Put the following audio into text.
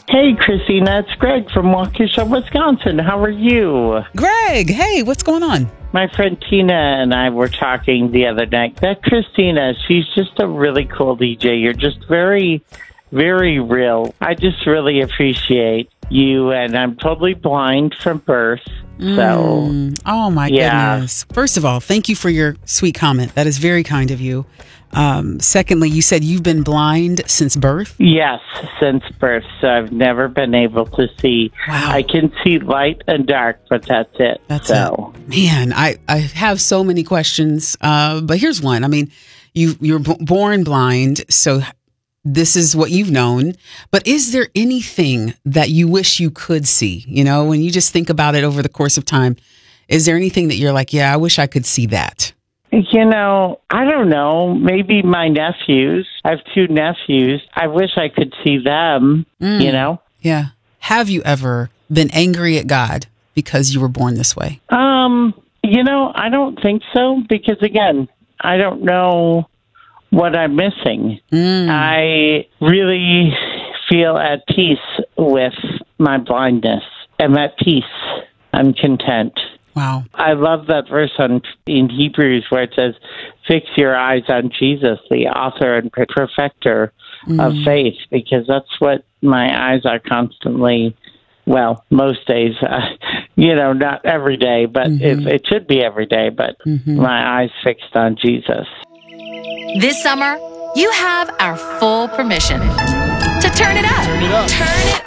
Hey, Christina, it's Greg from Waukesha, Wisconsin. How are you? Greg, hey, what's going on? My friend Tina and I were talking the other night. That Christina, she's just a really cool DJ. You're just very, very real. I just really appreciate you, and I'm totally blind from birth. So, oh my goodness. First of all, thank you for your sweet comment. That is very kind of you. Secondly, you said you've been blind since birth? Yes, since birth. So I've never been able to see. Wow. I can see light and dark, but that's it. That's it. Man, I have so many questions. But here's one. I mean, you're born blind, so this is what you've known. But is there anything that you wish you could see? You know, when you just think about it over the course of time, is there anything that you're like, yeah, I wish I could see that? You know, I don't know. Maybe my nephews. I have 2 nephews. I wish I could see them, you know? Yeah. Have you ever been angry at God because you were born this way? You know, I don't think so because, again, I don't know what I'm missing. I really feel at peace with my blindness. I'm at peace. I'm content. Wow. I love that verse in Hebrews where it says, fix your eyes on Jesus, the author and perfecter of faith, because that's what my eyes are constantly, well, most days, you know, not every day, but it should be every day, but my eyes fixed on Jesus. This summer, you have our full permission to turn it up. Turn it